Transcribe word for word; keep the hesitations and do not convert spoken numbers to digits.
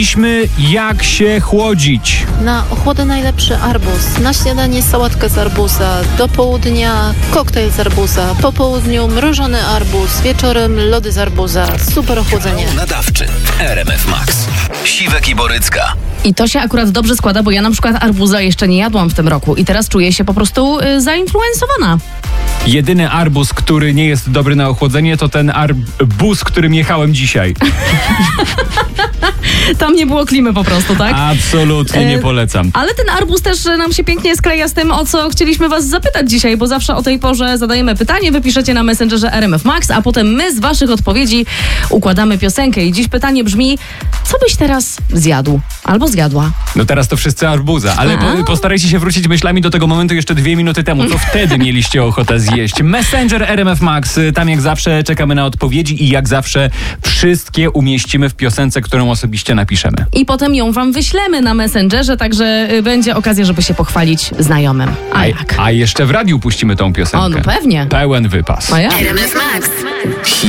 Jak się chłodzić? Na ochłodę najlepszy arbuz. Na śniadanie sałatkę z arbuza. Do południa koktajl z arbuza. Po południu mrożony arbuz. Wieczorem lody z arbuza. Super ochłodzenie. Nadawczy w R M F Max. Siwek i Borycka. I to się akurat dobrze składa, bo ja na przykład arbuza jeszcze nie jadłam w tym roku i teraz czuję się po prostu y, zainfluensowana. Jedyny arbuz, który nie jest dobry na ochłodzenie, to ten arbuz, którym jechałem dzisiaj. Tam nie było klimy po prostu, tak? Absolutnie nie polecam. Ale ten arbuz też nam się pięknie skleja z tym, o co chcieliśmy was zapytać dzisiaj, bo zawsze o tej porze zadajemy pytanie, wy piszecie na Messengerze R M F Max, a potem my z waszych odpowiedzi układamy piosenkę. I dziś pytanie brzmi, co byś teraz zjadł albo zjadła? No teraz to wszyscy arbuza, ale po, postarajcie się wrócić myślami do tego momentu jeszcze dwie minuty temu, co wtedy mieliście ochotę zjeść. Messenger R M F Max, tam jak zawsze czekamy na odpowiedzi i jak zawsze wszystkie umieścimy w piosence, którą osobiście napiszemy. I potem ją wam wyślemy na Messengerze, także będzie okazja, żeby się pochwalić znajomym. A, A, jak? a jeszcze w radiu puścimy tą piosenkę. O, no pewnie. Pełen wypas. A ja? R M F Max.